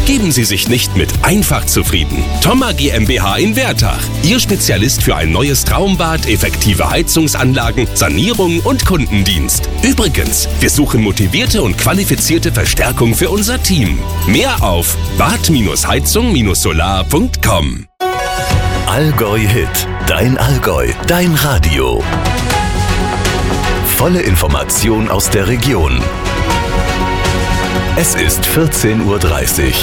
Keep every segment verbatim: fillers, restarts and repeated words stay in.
Geben Sie sich nicht mit einfach zufrieden. Thoma GmbH in Wertach. Ihr Spezialist für ein neues Traumbad, effektive Heizungsanlagen, Sanierung und Kundendienst. Übrigens, wir suchen motivierte und qualifizierte Verstärkung für unser Team. Mehr auf bad heizung solar punkt com. Allgäu Hit. Dein Allgäu. Dein Radio. Volle Information aus der Region. Es ist vierzehn Uhr dreißig.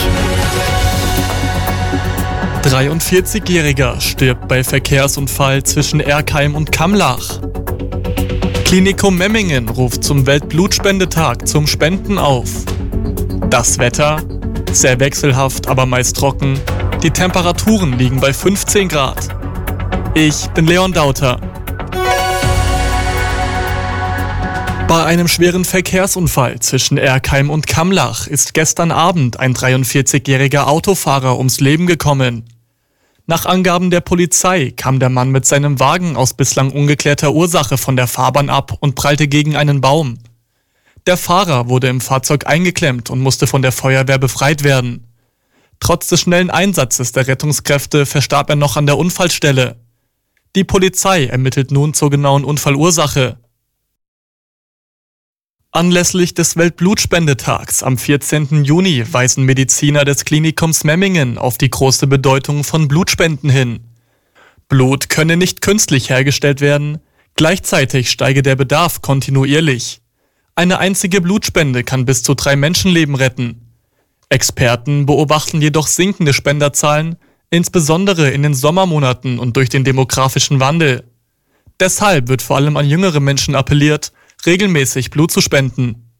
dreiundvierzigjähriger stirbt bei Verkehrsunfall zwischen Erkheim und Kamlach. Klinikum Memmingen ruft zum Weltblutspendetag zum Spenden auf. Das Wetter? Sehr wechselhaft, aber meist trocken. Die Temperaturen liegen bei fünfzehn Grad. Ich bin Leon Dauter. Bei einem schweren Verkehrsunfall zwischen Erkheim und Kamlach ist gestern Abend ein dreiundvierzigjähriger Autofahrer ums Leben gekommen. Nach Angaben der Polizei kam der Mann mit seinem Wagen aus bislang ungeklärter Ursache von der Fahrbahn ab und prallte gegen einen Baum. Der Fahrer wurde im Fahrzeug eingeklemmt und musste von der Feuerwehr befreit werden. Trotz des schnellen Einsatzes der Rettungskräfte verstarb er noch an der Unfallstelle. Die Polizei ermittelt nun zur genauen Unfallursache. Anlässlich des Weltblutspendetags am vierzehnten Juni weisen Mediziner des Klinikums Memmingen auf die große Bedeutung von Blutspenden hin. Blut könne nicht künstlich hergestellt werden, gleichzeitig steige der Bedarf kontinuierlich. Eine einzige Blutspende kann bis zu drei Menschenleben retten. Experten beobachten jedoch sinkende Spenderzahlen, insbesondere in den Sommermonaten und durch den demografischen Wandel. Deshalb wird vor allem an jüngere Menschen appelliert, regelmäßig Blut zu spenden.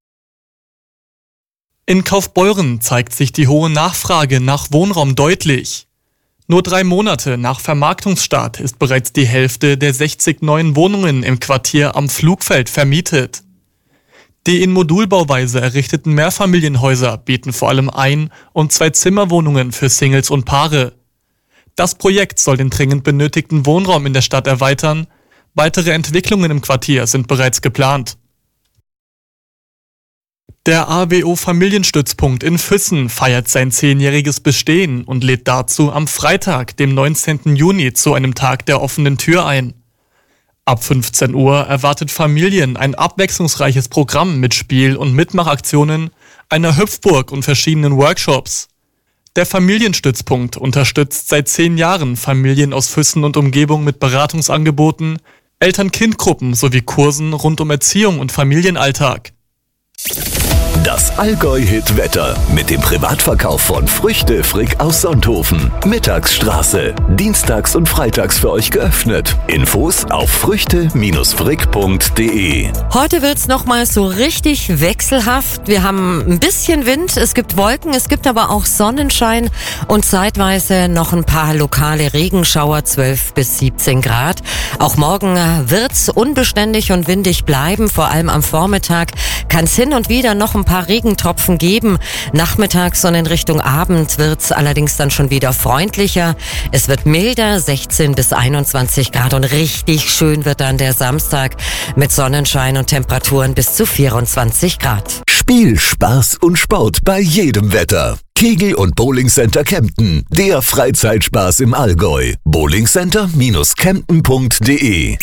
In Kaufbeuren zeigt sich die hohe Nachfrage nach Wohnraum deutlich. Nur drei Monate nach Vermarktungsstart ist bereits die Hälfte der sechzig neuen Wohnungen im Quartier am Flugfeld vermietet. Die in Modulbauweise errichteten Mehrfamilienhäuser bieten vor allem Ein- und Zwei-Zimmer-Wohnungen für Singles und Paare. Das Projekt soll den dringend benötigten Wohnraum in der Stadt erweitern. Weitere Entwicklungen im Quartier sind bereits geplant. Der A W O-Familienstützpunkt in Füssen feiert sein zehnjähriges Bestehen und lädt dazu am Freitag, dem neunzehnten Juni, zu einem Tag der offenen Tür ein. Ab fünfzehn Uhr erwartet Familien ein abwechslungsreiches Programm mit Spiel- und Mitmachaktionen, einer Hüpfburg und verschiedenen Workshops. Der Familienstützpunkt unterstützt seit zehn Jahren Familien aus Füssen und Umgebung mit Beratungsangeboten, Eltern-Kind-Gruppen sowie Kursen rund um Erziehung und Familienalltag. Das Allgäu-Hit-Wetter mit dem Privatverkauf von Früchte Frick aus Sonthofen. Mittagsstraße. Dienstags und freitags für euch geöffnet. Infos auf früchte frick punkt de. Heute wird's noch mal so richtig wechselhaft. Wir haben ein bisschen Wind, es gibt Wolken, es gibt aber auch Sonnenschein und zeitweise noch ein paar lokale Regenschauer, zwölf bis siebzehn Grad. Auch morgen wird's unbeständig und windig bleiben. Vor allem am Vormittag kann's hin und wieder noch ein paar Regentropfen geben. Nachmittags und in Richtung Abend wird's allerdings dann schon wieder freundlicher. Es wird milder, sechzehn bis einundzwanzig Grad und richtig schön wird dann der Samstag mit Sonnenschein und Temperaturen bis zu vierundzwanzig Grad. Spiel, Spaß und Sport bei jedem Wetter. Kegel- und Bowling Center Kempten. Der Freizeitspaß im Allgäu. bowlingcenter Kempten punkt de.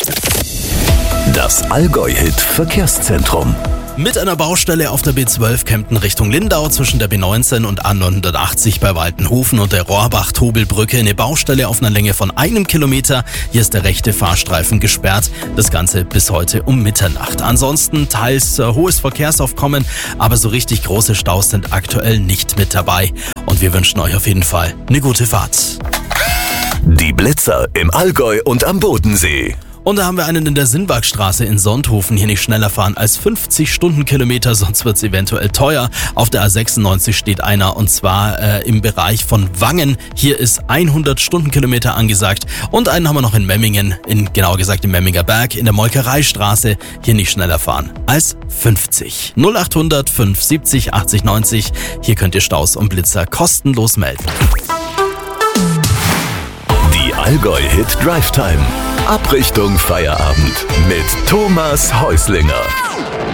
Das Allgäu-Hit Verkehrszentrum. Mit einer Baustelle auf der B zwölf Kempten Richtung Lindau zwischen der B neunzehn und A neunhundertachtzig bei Waltenhofen und der Rohrbach-Tobelbrücke eine Baustelle auf einer Länge von einem Kilometer. Hier ist der rechte Fahrstreifen gesperrt. Das Ganze bis heute um Mitternacht. Ansonsten teils äh, hohes Verkehrsaufkommen, aber so richtig große Staus sind aktuell nicht mit dabei. Und wir wünschen euch auf jeden Fall eine gute Fahrt. Die Blitzer im Allgäu und am Bodensee. Und da haben wir einen in der Sinnwagstraße in Sonthofen. Hier nicht schneller fahren als fünfzig Stundenkilometer, sonst wird's eventuell teuer. Auf der A sechsundneunzig steht einer und zwar äh, im Bereich von Wangen. Hier ist hundert Stundenkilometer angesagt. Und einen haben wir noch in Memmingen, in genauer gesagt im Memminger Berg, in der Molkereistraße. Hier nicht schneller fahren als fünfzig. null achthundert fünf siebzig achtzig neunzig. Hier könnt ihr Staus und Blitzer kostenlos melden. Die Allgäu-Hit Drive Time. Ab Richtung Feierabend mit Thomas Häuslinger.